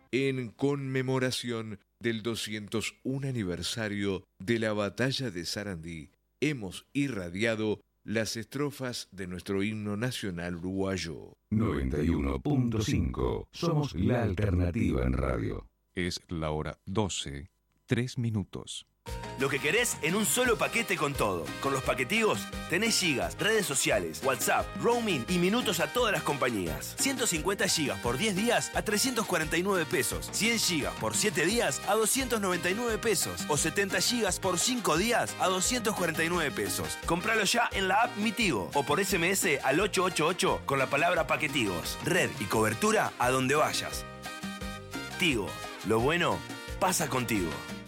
en conmemoración del 201 aniversario de la Batalla de Sarandí, hemos irradiado las estrofas de nuestro himno nacional uruguayo. 91.5. Somos la alternativa en radio. Es la hora 12, 3 minutos. Lo que querés en un solo paquete con todo. Con los paquetigos tenés gigas, redes sociales, WhatsApp, roaming y minutos a todas las compañías. 150 gigas por 10 días a 349 pesos. 100 gigas por 7 días a 299 pesos. O 70 gigas por 5 días a 249 pesos. Compralo ya en la app Mi Tigo o por SMS al 888 con la palabra paquetigos. Red y cobertura a donde vayas. Tigo, lo bueno pasa contigo.